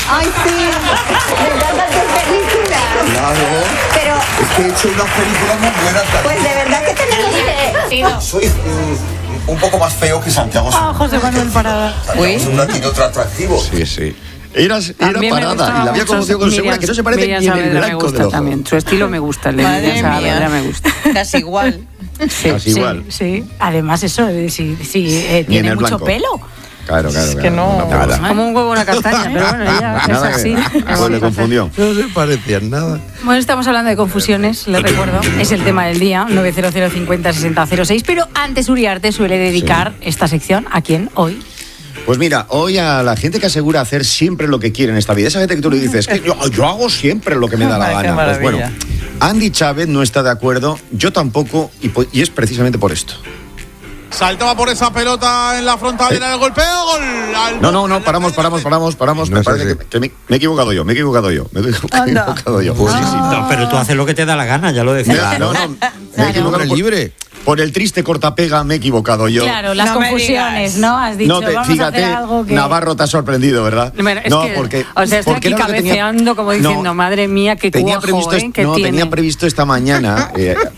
Ay, sí. Me encantan tus películas. Claro. Pero, Es que he hecho unas películas muy buenas también. pues de verdad que tenemos que... Soy un poco más feo que Santiago. José Manuel Parada. Santiago tiene otro atractivo. Sí. Era También me Parada gustaba y la había mucho conocido con Segura, que no se parece Miriam ni en el Saavedra me blanco gusta del ojo. también. Su estilo me gusta, el de Madre Miriam Saavedra mía. me gusta. Casi igual. Sí, Casi igual. Sí. Además eso, si Ni en tiene el mucho blanco. pelo. Claro. que no. Nada. Como un huevo una castaña, pero bueno, ya es Nada así. Pues le confundió. No se parecían nada. Bueno, estamos hablando de confusiones, les recuerdo. Es el tema del día, 900 50 60 06. Pero antes Uriarte suele dedicar esta sección a quién hoy. Pues mira, hoy a la gente que asegura hacer siempre lo que quiere en esta vida, esa gente que tú le dices, que yo hago siempre lo que me da la Qué gana. Pues maravilla. bueno, Andy Chávez no está de acuerdo, yo tampoco, y es precisamente por esto. Saltaba por esa pelota en la frontal, era el golpeo, gol. No, paramos. No Me es parece así. que me he equivocado yo. Anda. Pues sí. No, pero tú haces lo que te da la gana, ya lo decía. No, me he equivocado Hombre, libre. por el triste cortapega, me he equivocado yo. Claro, las No me confusiones, digas. ¿no? Has dicho, No, vamos a fíjate, hacer algo que... Navarro te ha sorprendido, ¿verdad? Bueno, es no, que, porque... o sea, estoy porque aquí era lo que tenía- cabeceando como diciendo, No, madre mía, qué tenía cuajo, previsto, que tiene. tenía previsto esta mañana,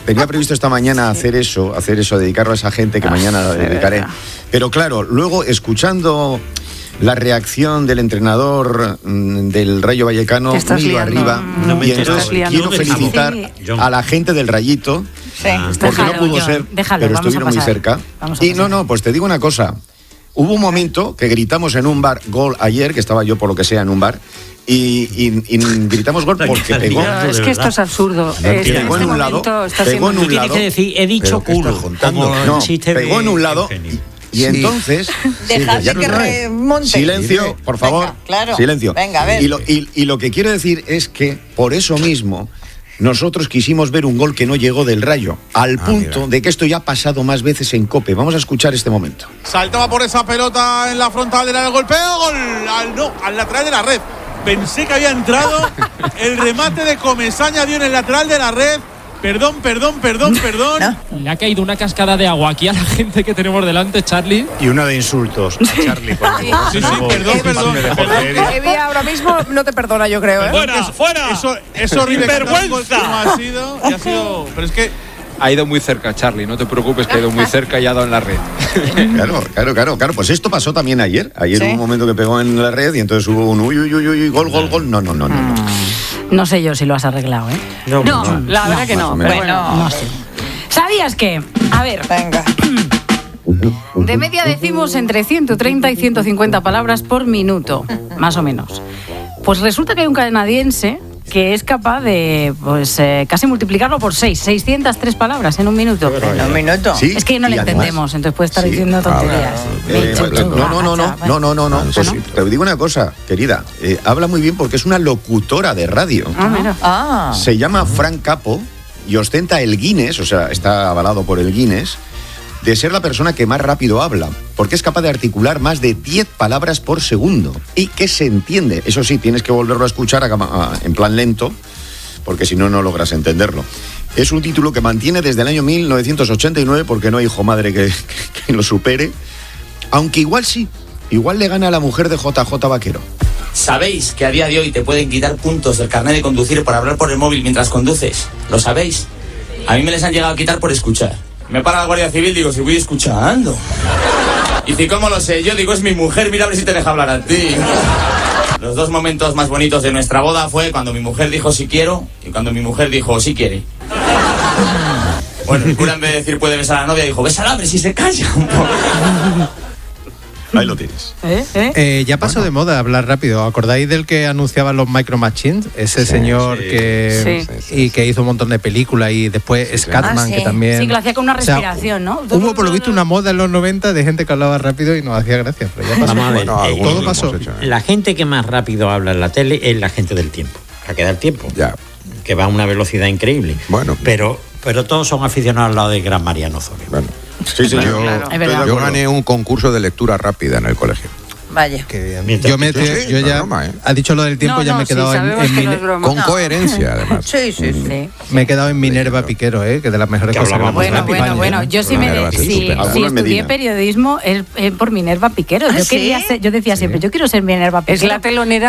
hacer eso, dedicarlo a esa gente que mañana dedicaré. verdad. Pero claro, luego escuchando la reacción del entrenador del Rayo Vallecano, Te estás me iba liando. arriba. No me Y he enterado. entonces Estás liando. quiero felicitar Sí. a la gente del Rayito, Sí. porque Déjalo, no pudo John, ser, déjalo, pero vamos a estuvieron muy pasar. cerca. Vamos a Y pasar. no, pues te digo una cosa. Hubo un momento que gritamos en un bar gol ayer, que estaba yo por lo que sea en un bar, y gritamos gol porque pegó. No, es de que esto verdad. es absurdo. Pegó en un lado, pegó en un Tienes lado. que decir, he dicho ¿Pero qué culo. estás contando? Como el No, chiste pegó de en un lado Eugenio. y entonces... Dejadle ya no que sabe. remonte. Silencio, por favor. Venga, claro. Silencio. Venga, a ver. Y lo que quiero decir es que por eso mismo nosotros quisimos ver un gol que no llegó del Rayo, al punto mira. de que esto ya ha pasado más veces en COPE. Vamos a escuchar este momento. Saltaba por esa pelota en la frontal, era el golpeo, gol. Al lateral de la red. Pensé que había entrado. El remate de Comesaña dio en el lateral de la red. Perdón. No. Le ha caído una cascada de agua aquí a la gente que tenemos delante, Charlie. Y una de insultos a Charlie. Sí, perdón. Evi ahora mismo no te perdona, yo creo, ¿eh? ¡Fuera! Eso horrible. ¡Vergüenza! Ha sido. Pero es que Ha ido muy cerca, Charlie, no te preocupes, que ha ido muy cerca y ha dado en la red. Claro. Pues esto pasó también ayer. Ayer ¿Sí? hubo un momento que pegó en la red y entonces hubo un uy, gol. No. No sé yo si lo has arreglado, ¿eh? No, la verdad que más no. o Pero menos. bueno, no sé. ¿Sabías que? A ver, Venga. de media decimos entre 130 y 150 palabras por minuto, más o menos. Pues resulta que hay un canadiense que es capaz de, pues, casi multiplicarlo por 603 palabras en un minuto. En un minuto. Sí, Es que no y le además- entendemos, entonces puede estar Sí. diciendo tonterías. No. Te digo una cosa, querida. Habla muy bien porque es una locutora de radio. Ah, mira. Ah. Se llama Fran Capo y ostenta el Guinness, o sea, está avalado por el Guinness, de ser la persona que más rápido habla, porque es capaz de articular más de 10 palabras por segundo y que se entiende. Eso sí, tienes que volverlo a escuchar en plan lento, porque si no, no logras entenderlo. Es un título que mantiene desde el año 1989, porque no hay hijo madre que lo supere, aunque igual le gana a la mujer de JJ Vaquero. ¿Sabéis que a día de hoy te pueden quitar puntos del carnet de conducir por hablar por el móvil mientras conduces? ¿Lo sabéis? A mí me les han llegado a quitar por escuchar. Me para la Guardia Civil, digo, si voy escuchando. Y si cómo lo sé, yo digo, es mi mujer, mira a ver si te deja hablar a ti. Los dos momentos más bonitos de nuestra boda fue cuando mi mujer dijo si quiero y cuando mi mujer dijo si quiere. Bueno, el cura en vez de decir puede besar a la novia dijo, bésala, a ver si se calla un poco. Ahí lo tienes. Ya pasó de moda hablar rápido. ¿Acordáis del que anunciaba los Micro Machines? Ese señor que y que hizo un montón de películas y después Scatman, que también... Sí, que lo hacía con una O sea, respiración, ¿no? Hubo por lo visto una moda en los 90 de gente que hablaba rápido y nos hacía gracia, pero ya pasó. Vamos a ver, Todo pasó. La gente que más rápido habla en la tele es la gente del tiempo. La que da el tiempo. Ya. Que va a una velocidad increíble. Bueno. Pero todos son aficionados al lado de Gran Mariano Osorio. Bueno. Sí, Yo, Es verdad. yo gané un concurso de lectura rápida en el colegio. Vaya. Qué bien. Mientras Yo, Sí, yo no ya... es broma, ¿eh? Ha dicho lo del tiempo, ya me he quedado Con coherencia, además. Sí. me he quedado en Minerva Piquero, que de las mejores Que cosas. hablábamos que rápido. hemos Bueno, yo sí Minerva, sí, si estupendo. Algunos estudié Medina. periodismo es por Minerva Piquero. ¿Ah, Yo sí? quería ser, yo decía siempre, yo quiero ser Minerva Piquero. Es la telonera